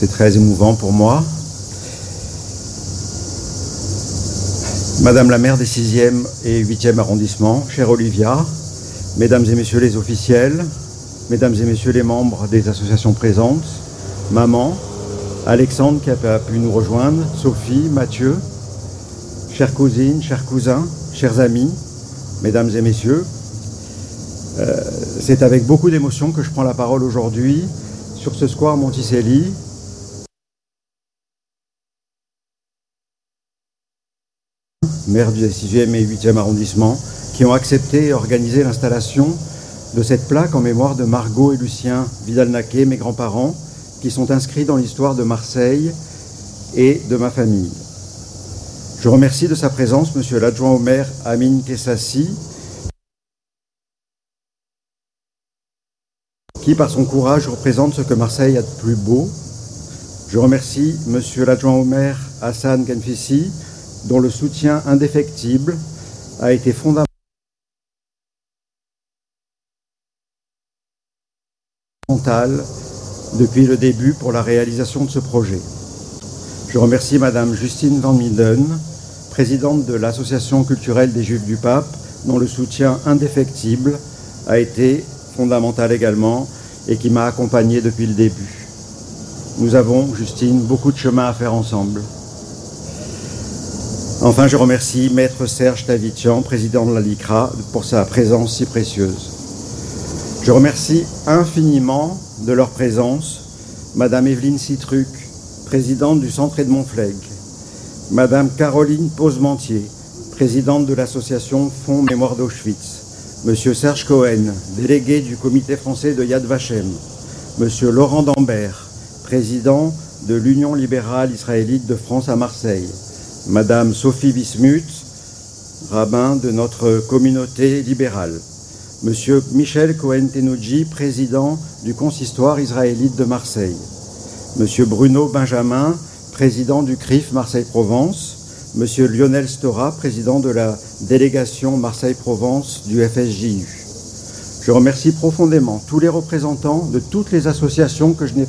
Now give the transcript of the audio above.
C'est très émouvant pour moi. Madame la maire des 6e et 8e arrondissements, chère Olivia, mesdames et messieurs les officiels, mesdames et messieurs les membres des associations présentes, maman, Alexandre qui a pu nous rejoindre, Sophie, Mathieu, chères cousines, chers cousins, chers amis, mesdames et messieurs, c'est avec beaucoup d'émotion que je prends la parole aujourd'hui sur ce square Monticelli. Maire du 6e et 8e arrondissement, qui ont accepté et organisé l'installation de cette plaque en mémoire de Margot et Lucien Vidal-Naquet, mes grands-parents, qui sont inscrits dans l'histoire de Marseille et de ma famille. Je remercie de sa présence Monsieur l'adjoint au maire Amine Kessassi, qui par son courage représente ce que Marseille a de plus beau. Je remercie Monsieur l'adjoint au maire Hassan Kenfissi, dont le soutien indéfectible a été fondamental depuis le début pour la réalisation de ce projet. Je remercie Madame Justine Van Minden, présidente de l'Association culturelle des Juifs du Pape, dont le soutien indéfectible a été fondamental également et qui m'a accompagné depuis le début. Nous avons, Justine, beaucoup de chemin à faire ensemble. Enfin, je remercie Maître Serge Tavitian, président de la LICRA, pour sa présence si précieuse. Je remercie infiniment de leur présence Madame Evelyne Citruc, présidente du Centre Edmond Flegg, Madame Caroline Posementier, présidente de l'association Fonds Mémoire d'Auschwitz, Monsieur Serge Cohen, délégué du Comité français de Yad Vashem, Monsieur Laurent Dambert, président de l'Union libérale israélite de France à Marseille, Madame Sophie Bismuth, rabbin de notre communauté libérale, Monsieur Michel Cohen-Tenouji, président du consistoire israélite de Marseille, Monsieur Bruno Benjamin, président du CRIF Marseille-Provence, Monsieur Lionel Stora, président de la délégation Marseille-Provence du FSJU. Je remercie profondément tous les représentants de toutes les associations que je n'ai